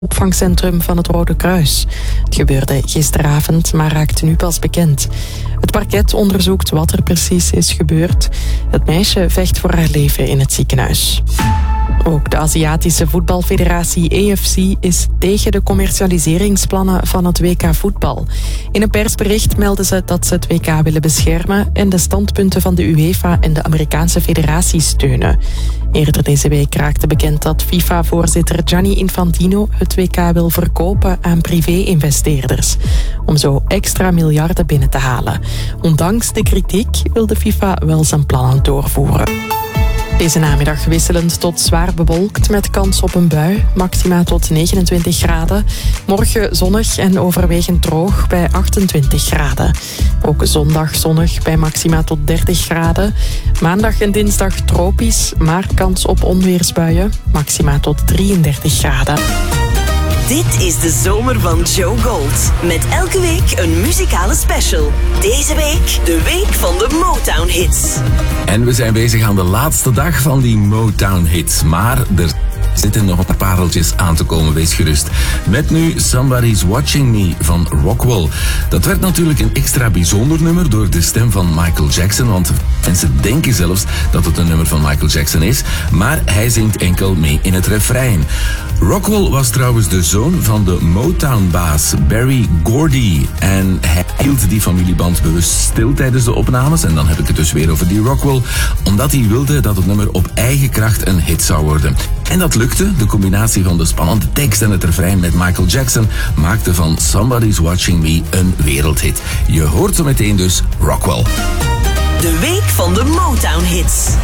opvangcentrum van het Rode Kruis. Het gebeurde gisteravond, maar raakte nu pas bekend. Het parket onderzoekt wat er precies is gebeurd. Het meisje vecht voor haar leven in het ziekenhuis. Ook de Aziatische voetbalfederatie AFC is tegen de commercialiseringsplannen van het WK voetbal. In een persbericht melden ze dat ze het WK willen beschermen en de standpunten van de UEFA en de Amerikaanse federatie steunen. Eerder deze week raakte bekend dat FIFA-voorzitter Gianni Infantino het WK wil verkopen aan privé-investeerders, om zo extra miljarden binnen te halen. Ondanks de kritiek wil de FIFA wel zijn plannen doorvoeren. Deze namiddag wisselend tot zwaar bewolkt met kans op een bui, maxima tot 29 graden. Morgen zonnig en overwegend droog bij 28 graden. Ook zondag zonnig bij maxima tot 30 graden. Maandag en dinsdag tropisch, maar kans op onweersbuien, maxima tot 33 graden. Dit is de zomer van Joe Gold. Met elke week een muzikale special. Deze week de week van de Motown-hits. En we zijn bezig aan de laatste dag van die Motown-hits. Maar er zitten nog een paar pareltjes aan te komen, wees gerust. Met nu Somebody's Watching Me van Rockwell. Dat werd natuurlijk een extra bijzonder nummer door de stem van Michael Jackson, want mensen denken zelfs dat het een nummer van Michael Jackson is, maar hij zingt enkel mee in het refrein. Rockwell was trouwens de zoon van de Motown-baas Berry Gordy en hij hield die familieband bewust stil tijdens de opnames, en dan heb ik het dus weer over die Rockwell, omdat hij wilde dat het nummer op eigen kracht een hit zou worden. En dat lukte. De combinatie van de spannende tekst en het refrein met Michael Jackson maakte van Somebody's Watching Me een wereldhit. Je hoort zo meteen dus Rockwell. De week van de Motown-hits.